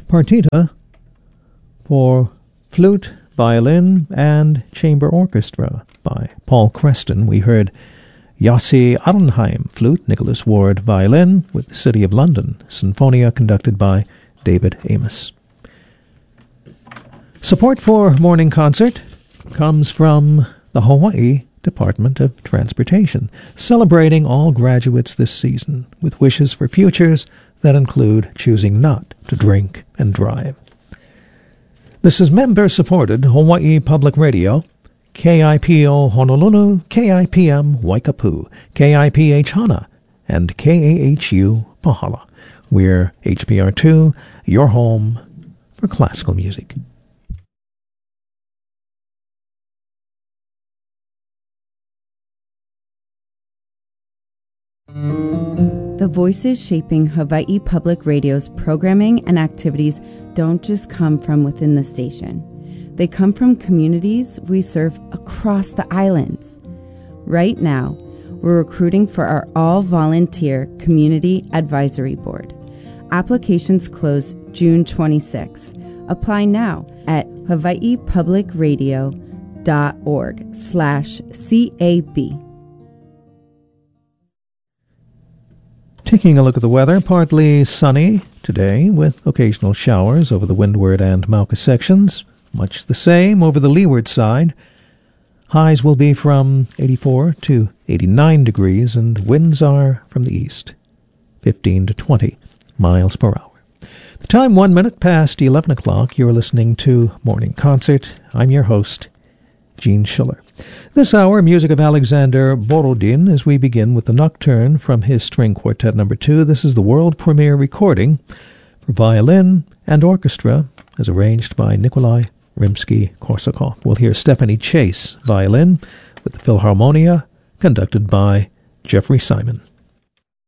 Partita for flute, violin, and chamber orchestra by Paul Creston. We heard Yossi Aronheim, flute, Nicholas Ward, violin, with the City of London Sinfonia conducted by David Amos. Support for Morning Concert comes from the Hawaii Department of Transportation, celebrating all graduates this season with wishes for futures that include choosing not to drink and drive. This is member-supported Hawaii Public Radio, KIPO Honolulu, KIPM Waikapu, KIPH Hana, and KAHU Pahala. We're HPR2, your home for classical music. The voices shaping Hawaii Public Radio's programming and activities don't just come from within the station. They come from communities we serve across the islands. Right now, we're recruiting for our all-volunteer Community Advisory Board. Applications close June 26. Apply now at hawaiipublicradio.org/CAB. Taking a look at the weather, partly sunny today with occasional showers over the windward and Mauka sections. Much the same over the leeward side. Highs will be from 84 to 89 degrees and winds are from the east, 15 to 20 miles per hour. The time 1 minute past 11 o'clock. You're listening to Morning Concert. I'm your host, Gene Schiller. This hour, music of Alexander Borodin, as we begin with the Nocturne from his String Quartet No. 2. This is the world premiere recording for violin and orchestra, as arranged by Nikolai Rimsky-Korsakov. We'll hear Stephanie Chase, violin, with the Philharmonia, conducted by Jeffrey Simon.